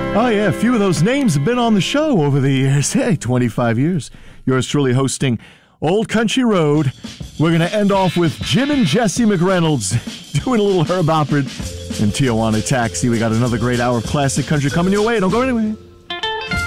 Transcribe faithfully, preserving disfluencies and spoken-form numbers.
Oh, yeah, a few of those names have been on the show over the years. Hey, twenty-five years. Yours truly hosting Old Country Road. We're going to end off with Jim and Jesse McReynolds doing a little Herb Alpert and Tijuana Taxi. We got another great hour of classic country coming your way. Don't go anywhere.